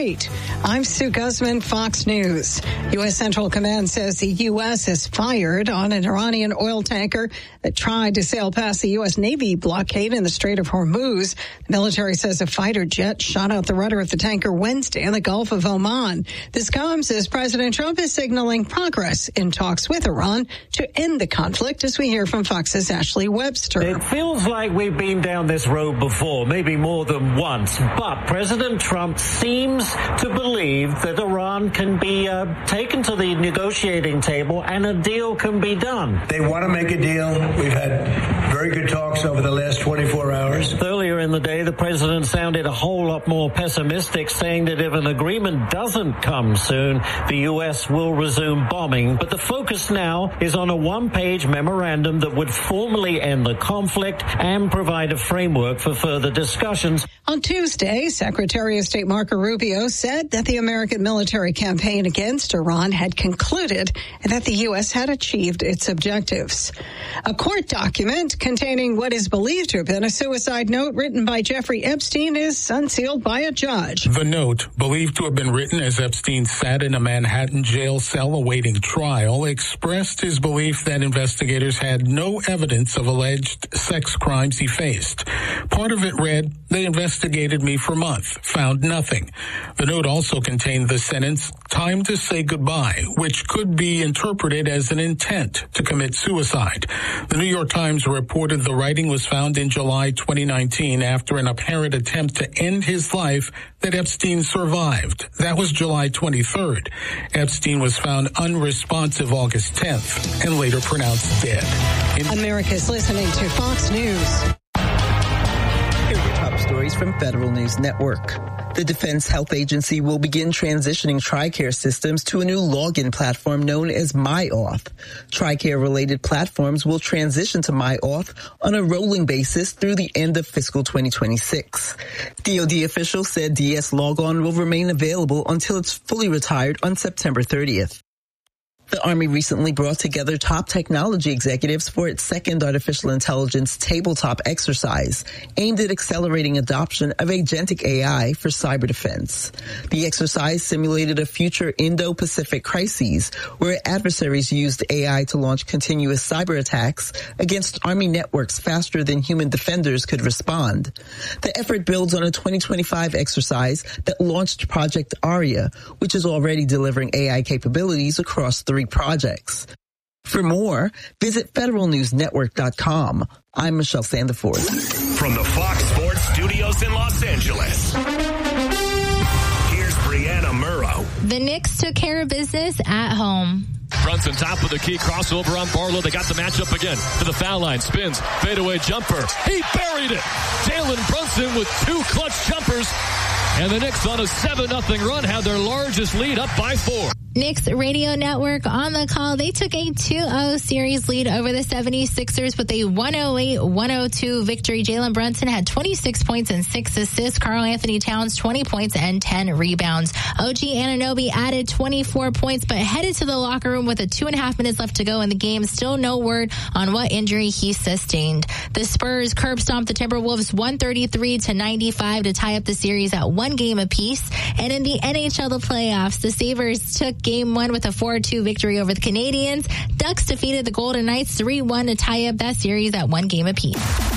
8. I'm Sue Guzman, Fox News. U.S. Central Command says the U.S. has fired on an Iranian oil tanker that tried to sail past the U.S. Navy blockade in the Strait of Hormuz. The military says a fighter jet shot out the rudder of the tanker Wednesday in the Gulf of Oman. This comes as President Trump is signaling progress in talks with Iran to end the conflict, as we hear from Fox's Ashley Webster. It feels like we've been down this road before, maybe more than once, but President Trump seems to believe that Iran can be taken to the negotiating table and a deal can be done. They want to make a deal. We've had very good talks over the last 24 hours. Earlier in the day, the president sounded a whole lot more pessimistic, saying that if an agreement doesn't come soon, the U.S. will resume bombing. But the focus now is on a one-page memorandum that would formally end the conflict and provide a framework for further discussions. On Tuesday, Secretary of State Marco Rubio said that the American military campaign against Iran had concluded and that the U.S. had achieved its objectives. A court document containing what is believed to have been a suicide note written by Jeffrey Epstein is unsealed by a judge. The note, believed to have been written as Epstein sat in a Manhattan jail cell awaiting trial, expressed his belief that investigators had no evidence of alleged sex crimes he faced. Part of it read, "They investigated me for a month, found nothing." The note also contained the sentence, "Time to say goodbye," which could be interpreted as an intent to commit suicide. The New York Times reported the writing was found in July 2019 after an apparent attempt to end his life that Epstein survived. That was July 23rd. Epstein was found unresponsive August 10th and later pronounced dead. America's listening to Fox News. Here are your top stories from Federal News Network. The Defense Health Agency will begin transitioning TRICARE systems to a new login platform known as MyAuth. TRICARE-related platforms will transition to MyAuth on a rolling basis through the end of fiscal 2026. DoD officials said DS Logon will remain available until it's fully retired on September 30th. The Army recently brought together top technology executives for its second artificial intelligence tabletop exercise aimed at accelerating adoption of agentic AI for cyber defense. The exercise simulated a future Indo-Pacific crisis where adversaries used AI to launch continuous cyber attacks against Army networks faster than human defenders could respond. The effort builds on a 2025 exercise that launched Project Aria, which is already delivering AI capabilities across 3 projects. For more, visit federalnewsnetwork.com. I'm Michelle Sandiford. From the Fox Sports Studios in Los Angeles, here's Brianna Murrow. The Knicks took care of business at home. Brunson top of the key, crossover on Barlow. They got the matchup again to the foul line. Spins, fadeaway jumper. He buried it. Jalen Brunson with 2 clutch jumpers. And the Knicks on a 7-0 run have their largest lead up by 4. Knicks radio network on the call. They took a 2-0 series lead over the 76ers with a 108-102 victory. Jalen Brunson had 26 points and 6 assists. Karl Anthony Towns, 20 points and 10 rebounds. OG Anunoby added 24 points, but headed to the locker room with 2.5 minutes left to go in the game. Still no word on what injury he sustained. The Spurs curb stomped the Timberwolves 133-95 to tie up the series at 1 game apiece. And in the NHL, the playoffs, the Sabres took Game 1 with a 4-2 victory over the Canadiens. Ducks defeated the Golden Knights 3-1 to tie up that series at 1 game apiece.